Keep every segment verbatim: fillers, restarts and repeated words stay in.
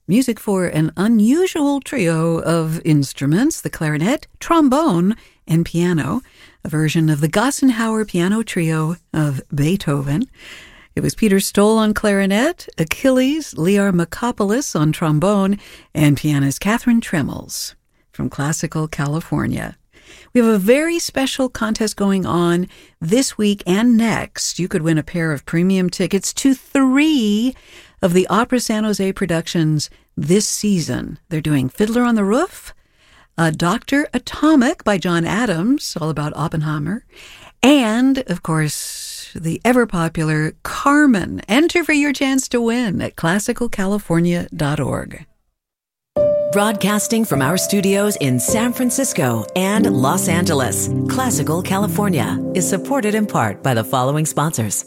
Music for an unusual trio of instruments, the clarinet, trombone, and piano, a version of the Gassenhauer Piano Trio of Beethoven. It was Peter Stoll on clarinet, Achilles Liar Makopoulos on trombone, and pianist Catherine Tremmels from Classical California. We have a very special contest going on this week and next. You could win a pair of premium tickets to three of the Opera San Jose productions this season. They're doing Fiddler on the Roof, uh, Doctor Atomic by John Adams, all about Oppenheimer, and, of course, the ever-popular Carmen. Enter for your chance to win at classical california dot org. Broadcasting from our studios in San Francisco and Los Angeles, Classical California is supported in part by the following sponsors.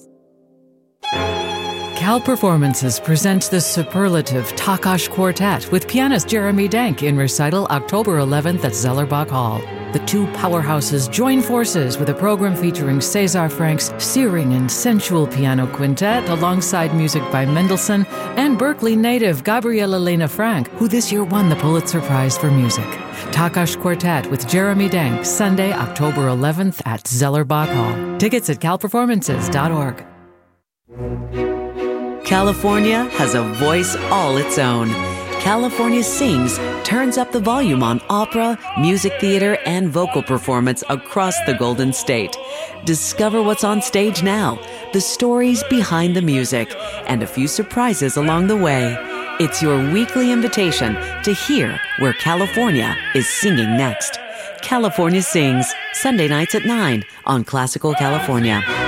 Cal Performances presents the superlative Takash Quartet with pianist Jeremy Denk in recital October eleventh at Zellerbach Hall. The two powerhouses join forces with a program featuring Cesar Frank's searing and sensual piano quintet alongside music by Mendelssohn and Berkeley native Gabriela Lena Frank, who this year won the Pulitzer Prize for Music. Takash Quartet with Jeremy Denk, Sunday, October eleventh at Zellerbach Hall. Tickets at cal performances dot org. California has a voice all its own. California Sings turns up the volume on opera, music theater, and vocal performance across the Golden State. Discover what's on stage now, the stories behind the music, and a few surprises along the way. It's your weekly invitation to hear where California is singing next. California Sings, Sunday nights at nine on Classical California.